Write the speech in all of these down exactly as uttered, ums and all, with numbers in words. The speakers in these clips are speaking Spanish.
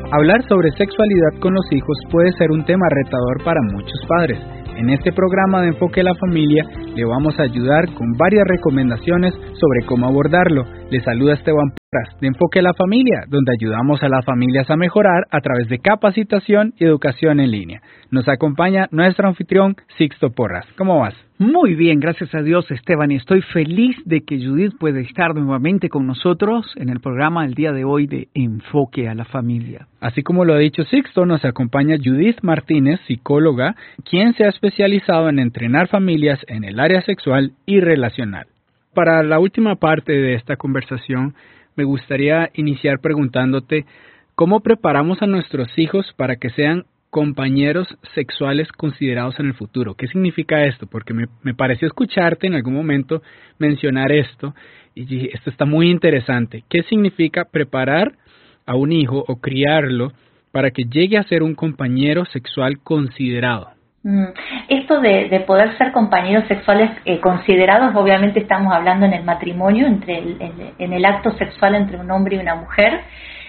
Hablar sobre sexualidad con los hijos puede ser un tema retador para muchos padres. En este programa de Enfoque a la Familia le vamos a ayudar con varias recomendaciones sobre cómo abordarlo. Le saluda Esteban Porras de Enfoque a la Familia, donde ayudamos a las familias a mejorar a través de capacitación y educación en línea. Nos acompaña nuestro anfitrión Sixto Porras. ¿Cómo vas? Muy bien, gracias a Dios, Esteban, y estoy feliz de que Judith pueda estar nuevamente con nosotros en el programa el día de hoy de Enfoque a la Familia. Así como lo ha dicho Sixto, nos acompaña Judith Martínez, psicóloga, quien se ha especializado en entrenar familias en el área sexual y relacional. Para la última parte de esta conversación, me gustaría iniciar preguntándote cómo preparamos a nuestros hijos para que sean compañeros sexuales considerados en el futuro. ¿Qué significa esto? Porque me, me pareció escucharte en algún momento mencionar esto y dije, esto está muy interesante. ¿Qué significa preparar a un hijo o criarlo para que llegue a ser un compañero sexual considerado? Mm. Esto de, de poder ser compañeros sexuales eh, considerados, obviamente estamos hablando en el matrimonio, entre el, el, en el acto sexual entre un hombre y una mujer.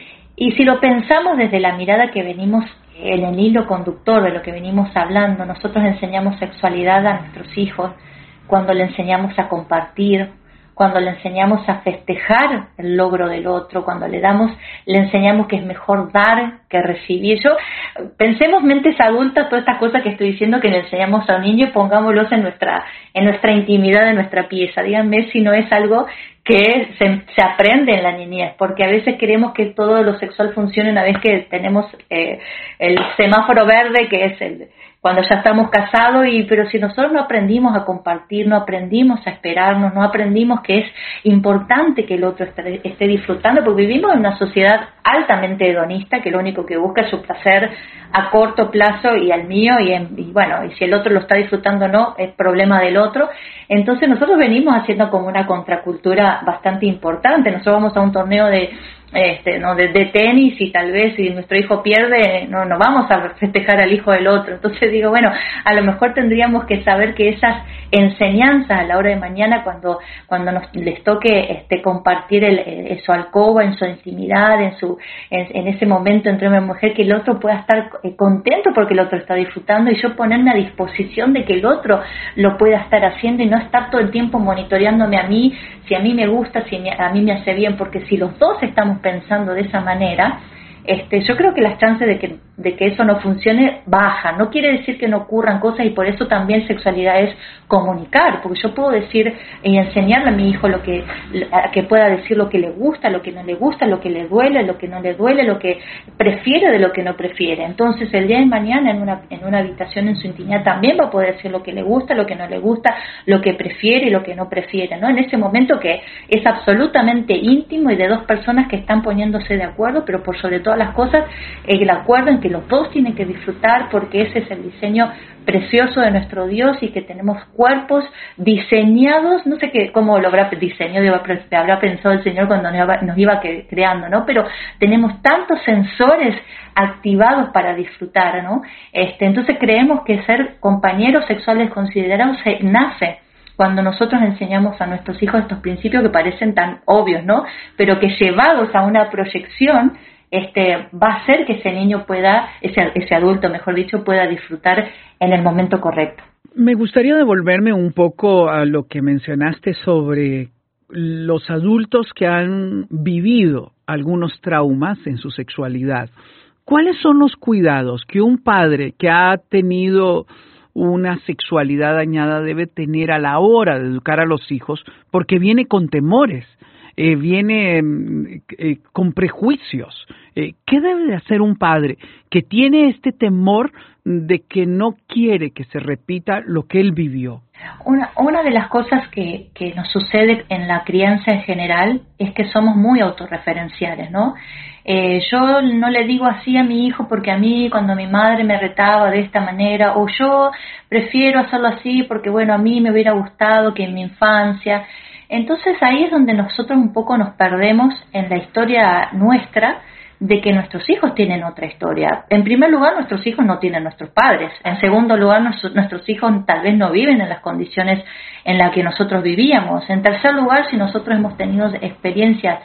Y si lo pensamos desde la mirada que venimos en el hilo conductor de lo que venimos hablando, nosotros enseñamos sexualidad a nuestros hijos cuando le enseñamos a compartir, cuando le enseñamos a festejar el logro del otro, cuando le damos, le enseñamos que es mejor dar que recibir. Yo, pensemos mentes adultas, todas estas cosas que estoy diciendo que le enseñamos a un niño y pongámoslos en nuestra, en nuestra intimidad, en nuestra pieza. Díganme si no es algo que se, se aprende en la niñez, porque a veces queremos que todo lo sexual funcione una vez que tenemos eh, el semáforo verde, que es el cuando ya estamos casados, y pero si nosotros no aprendimos a compartir, no aprendimos a esperarnos, no aprendimos que es importante que el otro esté, esté disfrutando, porque vivimos en una sociedad altamente hedonista, que lo único que busca es su placer a corto plazo y al mío, y, en, y bueno, y si el otro lo está disfrutando o no, es problema del otro. Entonces nosotros venimos haciendo como una contracultura bastante importante. Nosotros vamos a un torneo de Este, no de, de tenis y tal vez si nuestro hijo pierde no, no vamos a festejar al hijo del otro. Entonces digo, bueno, a lo mejor tendríamos que saber que esas enseñanzas a la hora de mañana cuando cuando nos les toque este compartir el, el, su alcoba, en su intimidad, en su en, en ese momento entre hombre y mujer, que el otro pueda estar contento porque el otro está disfrutando, y yo ponerme a disposición de que el otro lo pueda estar haciendo y no estar todo el tiempo monitoreándome a mí, si a mí me gusta, si a mí me hace bien, porque si los dos estamos pensando de esa manera, este, yo creo que las chances de que, de que eso no funcione bajan. No quiere decir que no ocurran cosas, y por eso también sexualidad es comunicar, porque yo puedo decir y enseñarle a mi hijo lo que, a que pueda decir lo que le gusta, lo que no le gusta, lo que le duele, lo que no le duele, lo que prefiere de lo que no prefiere. Entonces el día de mañana en una, en una habitación, en su intimidad, también va a poder decir lo que le gusta, lo que no le gusta, lo que prefiere y lo que no prefiere, ¿no? En ese momento que es absolutamente íntimo y de dos personas que están poniéndose de acuerdo, pero por sobre todas las cosas el acuerdo en que los dos tienen que disfrutar, porque ese es el diseño precioso de nuestro Dios, y que tenemos cuerpos diseñados, no sé qué, cómo lo habrá diseñado, habrá pensado el Señor cuando nos iba creando, ¿no? Pero tenemos tantos sensores activados para disfrutar, ¿no? Este, entonces creemos que ser compañeros sexuales considerados se nace cuando nosotros enseñamos a nuestros hijos estos principios que parecen tan obvios, ¿no? Pero que llevados a una proyección, este, va a hacer que ese niño pueda, ese, ese adulto, mejor dicho, pueda disfrutar en el momento correcto. Me gustaría devolverme un poco a lo que mencionaste sobre los adultos que han vivido algunos traumas en su sexualidad. ¿Cuáles son los cuidados que un padre que ha tenido una sexualidad dañada debe tener a la hora de educar a los hijos? Porque viene con temores, eh, viene eh, con prejuicios. Eh, ¿Qué debe de hacer un padre que tiene este temor de que no quiere que se repita lo que él vivió? Una, una de las cosas que, que nos sucede en la crianza en general es que somos muy autorreferenciales, ¿no? Eh, yo no le digo así a mi hijo porque a mí cuando mi madre me retaba de esta manera, o yo prefiero hacerlo así porque bueno, a mí me hubiera gustado que en mi infancia. Entonces ahí es donde nosotros un poco nos perdemos en la historia nuestra, de que nuestros hijos tienen otra historia. En primer lugar, nuestros hijos no tienen nuestros padres. En segundo lugar, nuestros, nuestros hijos tal vez no viven en las condiciones en las que nosotros vivíamos. En tercer lugar, si nosotros hemos tenido experiencias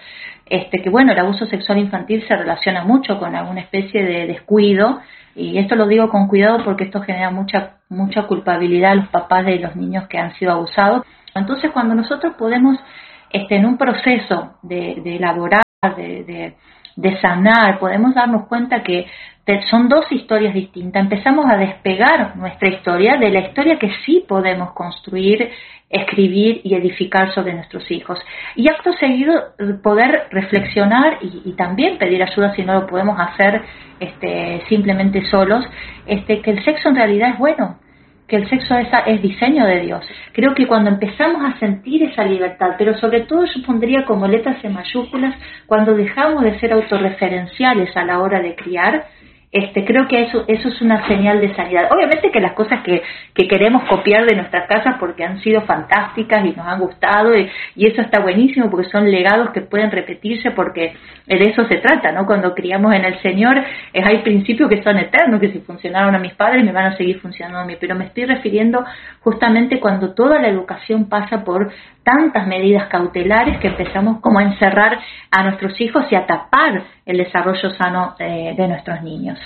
este, que bueno, el abuso sexual infantil se relaciona mucho con alguna especie de descuido, y esto lo digo con cuidado porque esto genera mucha, mucha culpabilidad a los papás de los niños que han sido abusados. Entonces, cuando nosotros podemos, este, en un proceso de, de elaborar, de, de, de sanar, podemos darnos cuenta que son dos historias distintas. Empezamos a despegar nuestra historia de la historia que sí podemos construir, escribir y edificar sobre nuestros hijos. Y acto seguido poder reflexionar y, y también pedir ayuda si no lo podemos hacer este, simplemente solos, este, que el sexo en realidad es bueno, que el sexo es, es diseño de Dios. Creo que cuando empezamos a sentir esa libertad, pero sobre todo yo pondría como letras en mayúsculas, cuando dejamos de ser autorreferenciales a la hora de criar, Este, creo que eso, eso es una señal de sanidad. Obviamente que las cosas que, que queremos copiar de nuestras casas porque han sido fantásticas y nos han gustado, y, y eso está buenísimo porque son legados que pueden repetirse, porque de eso se trata, ¿no? Cuando criamos en el Señor, eh, hay principios que son eternos, que si funcionaron a mis padres me van a seguir funcionando a mí, pero me estoy refiriendo justamente cuando toda la educación pasa por tantas medidas cautelares que empezamos como a encerrar a nuestros hijos y a tapar el desarrollo sano de, de nuestros niños.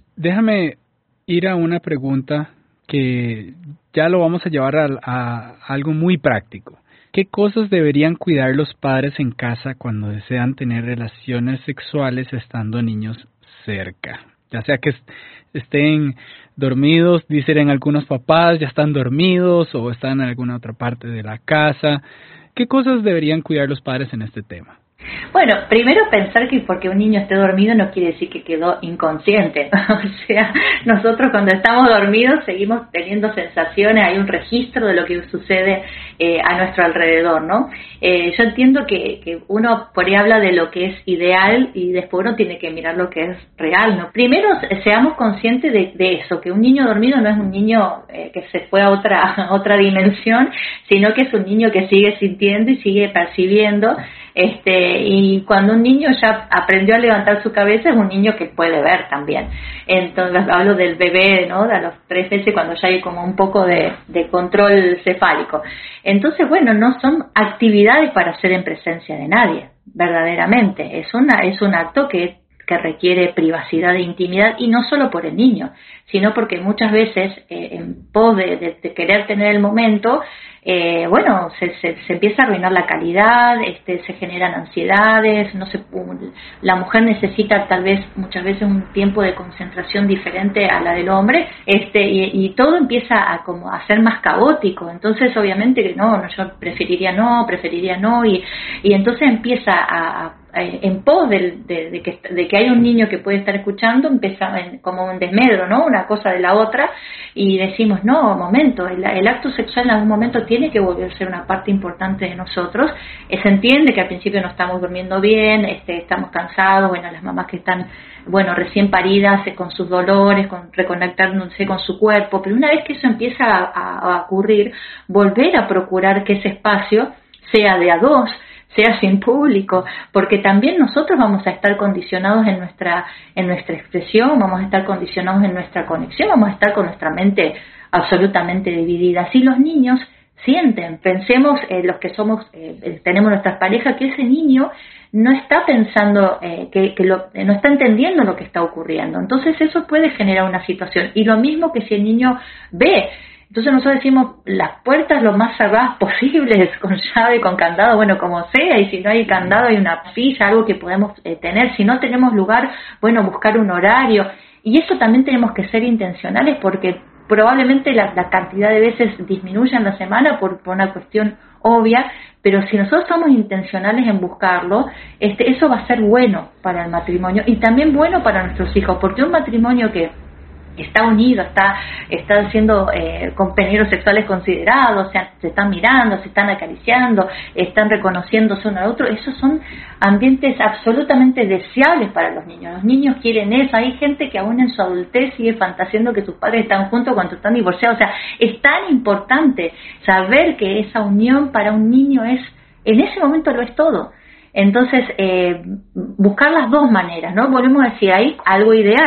Déjame ir a una pregunta que ya lo vamos a llevar a, a algo muy práctico. ¿Qué cosas deberían cuidar los padres en casa cuando desean tener relaciones sexuales estando niños cerca? Ya sea que estén dormidos, dicen algunos papás, ya están dormidos o están en alguna otra parte de la casa. ¿Qué cosas deberían cuidar los padres en este tema? Bueno, primero pensar que porque un niño esté dormido no quiere decir que quedó inconsciente. O sea, nosotros cuando estamos dormidos seguimos teniendo sensaciones, hay un registro de lo que sucede eh, a nuestro alrededor, ¿no? Eh, yo entiendo que, que uno por ahí habla de lo que es ideal y después uno tiene que mirar lo que es real, ¿no? Primero seamos conscientes de, de eso, que un niño dormido no es un niño eh, que se fue a otra, a otra dimensión, sino que es un niño que sigue sintiendo y sigue percibiendo. Este, y cuando un niño ya aprendió a levantar su cabeza, es un niño que puede ver también. Entonces hablo del bebé, ¿no? De a los tres meses, cuando ya hay como un poco de, de control cefálico. Entonces, bueno, no son actividades para hacer en presencia de nadie, verdaderamente. Es una, es un acto que, que requiere privacidad e intimidad, y no solo por el niño, sino porque muchas veces, eh, en pos de, de, de querer tener el momento, Eh, bueno, se, se, se empieza a arruinar la calidad, este, se generan ansiedades, no se, la mujer necesita tal vez muchas veces un tiempo de concentración diferente a la del hombre, este, y, y todo empieza a como a ser más caótico. Entonces obviamente que no, no, yo preferiría no, preferiría no, y, y entonces empieza a, a en pos de, de, de, que, de que hay un niño que puede estar escuchando, empieza en, como un desmedro, ¿no? Una cosa de la otra, y decimos, no, momento, el, el acto sexual en algún momento tiene que volver a ser una parte importante de nosotros. Eh, se entiende que al principio no estamos durmiendo bien, este, estamos cansados, bueno, las mamás que están, bueno, recién paridas, eh, con sus dolores, con, reconectándose con su cuerpo, pero una vez que eso empieza a, a, a ocurrir, volver a procurar que ese espacio sea de a dos, sea sin público, porque también nosotros vamos a estar condicionados en nuestra en nuestra expresión, vamos a estar condicionados en nuestra conexión, vamos a estar con nuestra mente absolutamente dividida. Así los niños sienten, pensemos eh, los que somos, eh, tenemos nuestras parejas, que ese niño no está pensando, eh, que, que lo, eh, no está entendiendo lo que está ocurriendo. Entonces eso puede generar una situación, y lo mismo que si el niño ve. Entonces nosotros decimos, las puertas lo más cerradas posibles, con llave, con candado, bueno, como sea, y si no hay candado hay una silla, algo que podemos eh, tener. Si no tenemos lugar, bueno, buscar un horario. Y eso también tenemos que ser intencionales, porque probablemente la, la cantidad de veces disminuya en la semana por, por una cuestión obvia, pero si nosotros somos intencionales en buscarlo, este, eso va a ser bueno para el matrimonio y también bueno para nuestros hijos, porque un matrimonio que está unido, está, está siendo eh, compañeros sexuales considerados, o sea, se están mirando, se están acariciando, están reconociéndose uno al otro, esos son ambientes absolutamente deseables para los niños. Los niños quieren eso. Hay gente que aún en su adultez sigue fantaseando que sus padres están juntos cuando están divorciados. O sea, es tan importante saber que esa unión para un niño es, en ese momento lo es todo. Entonces, eh, buscar las dos maneras, ¿no? Volvemos a decir, hay algo ideal,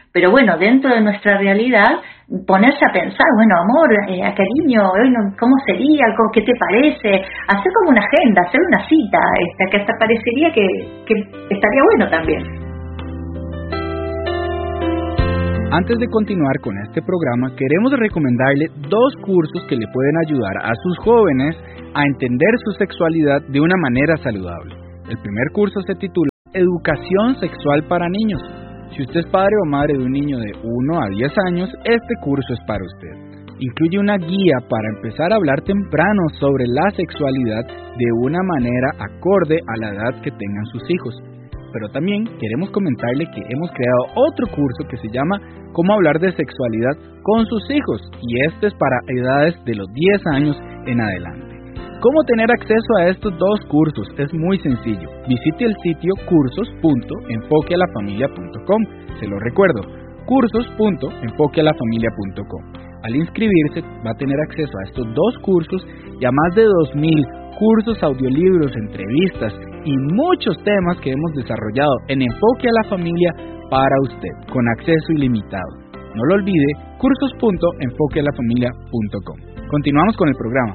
pero bueno, dentro de nuestra realidad, ponerse a pensar, bueno, amor, eh, cariño, ¿cómo sería? ¿Qué te parece? Hacer como una agenda, hacer una cita, este, que hasta parecería que, que estaría bueno también. Antes de continuar con este programa, queremos recomendarle dos cursos que le pueden ayudar a sus jóvenes a entender su sexualidad de una manera saludable. El primer curso se titula Educación Sexual para Niños. Si usted es padre o madre de un niño de uno a diez años, este curso es para usted. Incluye una guía para empezar a hablar temprano sobre la sexualidad de una manera acorde a la edad que tengan sus hijos. Pero también queremos comentarle que hemos creado otro curso que se llama Cómo hablar de sexualidad con sus hijos, y este es para edades de los diez años en adelante. ¿Cómo tener acceso a estos dos cursos? Es muy sencillo. Visite el sitio cursos punto enfoque a la familia punto com. Se lo recuerdo, cursos punto enfoque a la familia punto com. Al inscribirse va a tener acceso a estos dos cursos y a más de dos mil cursos, audiolibros, entrevistas y muchos temas que hemos desarrollado en Enfoque a la Familia para usted, con acceso ilimitado. No lo olvide, cursos punto enfoque a la familia punto com. Continuamos con el programa.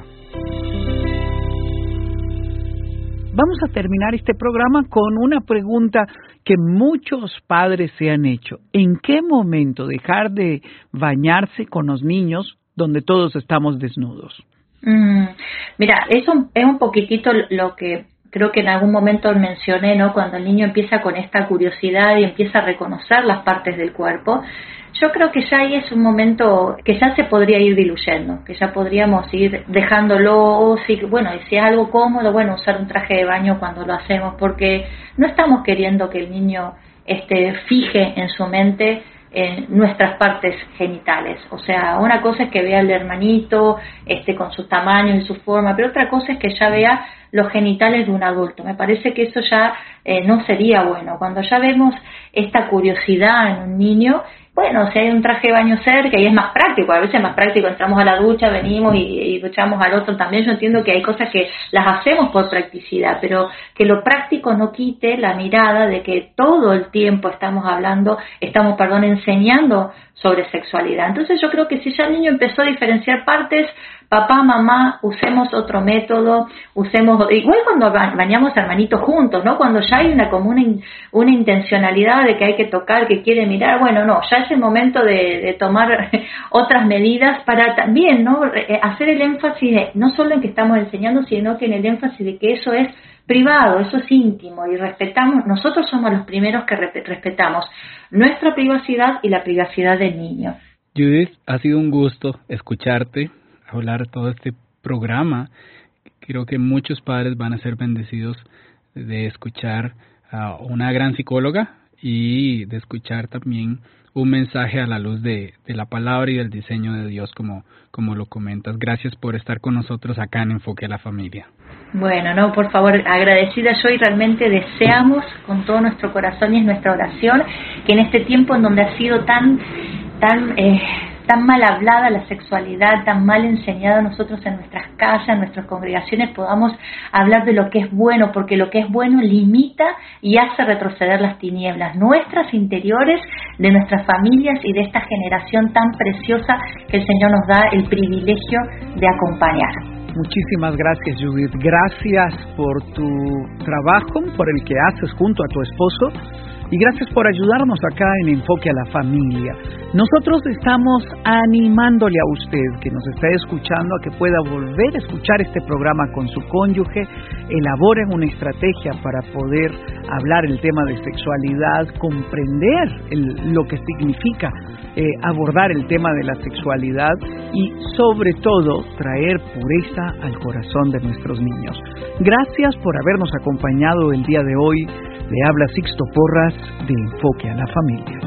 Vamos a terminar este programa con una pregunta que muchos padres se han hecho. ¿En qué momento dejar de bañarse con los niños donde todos estamos desnudos? Mm, mira, eso es un poquitito lo que creo que en algún momento mencioné, ¿no? Cuando el niño empieza con esta curiosidad y empieza a reconocer las partes del cuerpo. Yo creo que ya ahí es un momento que ya se podría ir diluyendo, que ya podríamos ir dejándolo, o si, bueno, y si es algo cómodo, bueno, usar un traje de baño cuando lo hacemos, porque no estamos queriendo que el niño este, fije en su mente eh, nuestras partes genitales. O sea, una cosa es que vea al hermanito este, con sus tamaños y su forma, pero otra cosa es que ya vea los genitales de un adulto. Me parece que eso ya eh, no sería bueno. Cuando ya vemos esta curiosidad en un niño, bueno, si hay un traje de baño cerca y es más práctico, a veces es más práctico, entramos a la ducha, venimos y, y duchamos al otro también. Yo entiendo que hay cosas que las hacemos por practicidad, pero que lo práctico no quite la mirada de que todo el tiempo estamos hablando, estamos, perdón, enseñando sobre sexualidad. Entonces yo creo que si ya el niño empezó a diferenciar partes, papá, mamá, usemos otro método, usemos, igual cuando bañamos hermanitos juntos, ¿no? Cuando ya hay una como una, una intencionalidad de que hay que tocar, que quiere mirar, bueno, no, ya es el momento de, de tomar otras medidas para también, ¿no? Hacer el énfasis de, no solo en que estamos enseñando, sino que en el énfasis de que eso es privado, eso es íntimo y respetamos, nosotros somos los primeros que respetamos nuestra privacidad y la privacidad del niño. Judith, ha sido un gusto escucharte hablar todo este programa. Creo que muchos padres van a ser bendecidos de escuchar a una gran psicóloga y de escuchar también un mensaje a la luz de, de la palabra y del diseño de Dios, como, como lo comentas. Gracias por estar con nosotros acá en Enfoque a la Familia. Bueno, no, por favor, agradecida yo, y realmente deseamos con todo nuestro corazón y es nuestra oración que en este tiempo en donde ha sido tan, tan eh, tan mal hablada la sexualidad, tan mal enseñada nosotros en nuestras casas, en nuestras congregaciones, podamos hablar de lo que es bueno, porque lo que es bueno limita y hace retroceder las tinieblas nuestras interiores, de nuestras familias y de esta generación tan preciosa que el Señor nos da el privilegio de acompañar. Muchísimas gracias, Judith. Gracias por tu trabajo, por el que haces junto a tu esposo. Y gracias por ayudarnos acá en Enfoque a la Familia. Nosotros estamos animándole a usted que nos está escuchando a que pueda volver a escuchar este programa con su cónyuge, elaboren una estrategia para poder hablar el tema de sexualidad, comprender el, lo que significa eh, abordar el tema de la sexualidad y sobre todo traer pureza al corazón de nuestros niños. Gracias por habernos acompañado el día de hoy. Le habla Sixto Porras de Enfoque a la Familia.